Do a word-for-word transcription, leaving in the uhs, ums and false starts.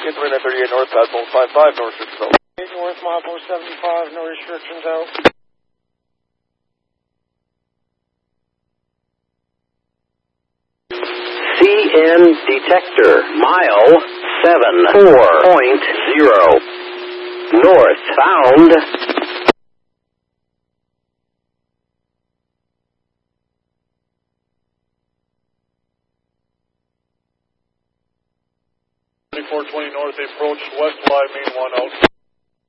twenty-nine thirty-eight north, pass one five five, no restrictions out. eight north, mile four seventy-five, no restrictions out. C N detector, mile seven four point zero. Northbound. twenty-four twenty north, approach west Y, main one out.